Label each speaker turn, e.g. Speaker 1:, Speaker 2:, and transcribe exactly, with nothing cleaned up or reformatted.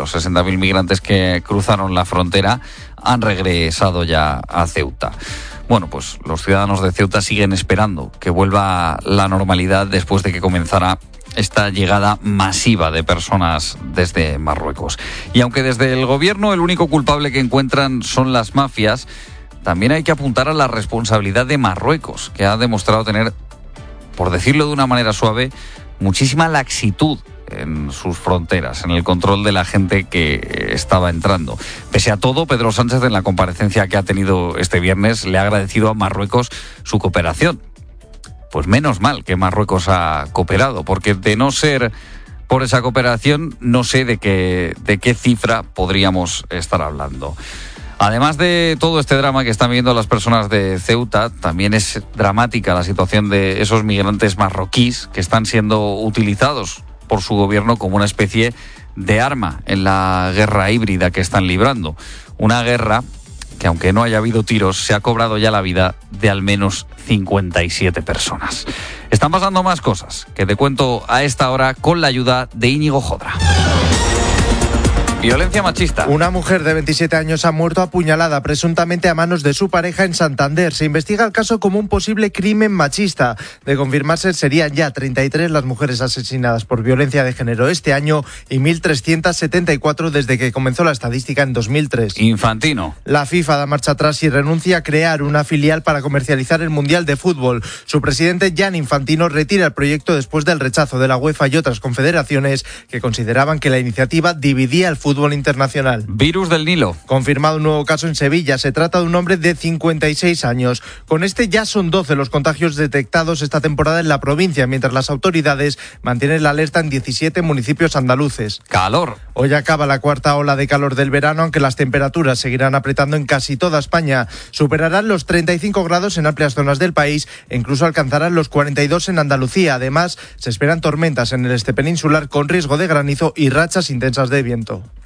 Speaker 1: los sesenta mil migrantes que cruzaron la frontera han regresado ya a Ceuta. Bueno, pues los ciudadanos de Ceuta siguen esperando que vuelva la normalidad después de que comenzara esta llegada masiva de personas desde Marruecos. Y aunque desde el gobierno el único culpable que encuentran son las mafias, también hay que apuntar a la responsabilidad de Marruecos, que ha demostrado tener, por decirlo de una manera suave, muchísima laxitud en sus fronteras, en el control de la gente que estaba entrando. Pese a todo, Pedro Sánchez, en la comparecencia que ha tenido este viernes, le ha agradecido a Marruecos su cooperación. Pues menos mal que Marruecos ha cooperado, porque de no ser por esa cooperación, no sé de qué, de qué cifra podríamos estar hablando. Además de todo este drama que están viviendo las personas de Ceuta, también es dramática la situación de esos migrantes marroquíes que están siendo utilizados por su gobierno como una especie de arma en la guerra híbrida que están librando. Una guerra que, aunque no haya habido tiros, se ha cobrado ya la vida de al menos cincuenta y siete personas. Están pasando más cosas que te cuento a esta hora con la ayuda de Íñigo Jodra. Violencia machista.
Speaker 2: Una mujer de veintisiete años ha muerto apuñalada presuntamente a manos de su pareja en Santander. Se investiga el caso como un posible crimen machista. De confirmarse, serían ya treinta y tres las mujeres asesinadas por violencia de género este año y mil trescientas setenta y cuatro desde que comenzó la estadística en dos mil tres.
Speaker 1: Infantino.
Speaker 2: La FIFA da marcha atrás y renuncia a crear una filial para comercializar el Mundial de Fútbol. Su presidente, Gianni Infantino, retira el proyecto después del rechazo de la UEFA y otras confederaciones que consideraban que la iniciativa dividía el fútbol Fútbol internacional.
Speaker 1: Virus del Nilo.
Speaker 2: Confirmado un nuevo caso en Sevilla. Se trata de un hombre de cincuenta y seis años. Con este ya son doce los contagios detectados esta temporada en la provincia, mientras las autoridades mantienen la alerta en diecisiete municipios andaluces.
Speaker 1: Calor.
Speaker 2: Hoy acaba la cuarta ola de calor del verano, aunque las temperaturas seguirán apretando en casi toda España. Superarán los treinta y cinco grados en amplias zonas del país e incluso alcanzarán los cuarenta y dos en Andalucía. Además, se esperan tormentas en el este peninsular con riesgo de granizo y rachas intensas de viento.